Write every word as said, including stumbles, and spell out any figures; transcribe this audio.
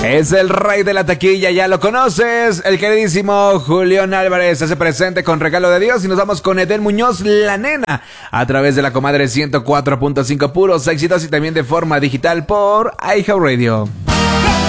Es el rey de la taquilla, ya lo conoces. El queridísimo Julián Álvarez se hace presente con Regalo de Dios. Y nos vamos con Eden Muñoz, La Nena, a través de la comadre ciento cuatro punto cinco, puros éxitos, y también de forma digital por iHeartRadio.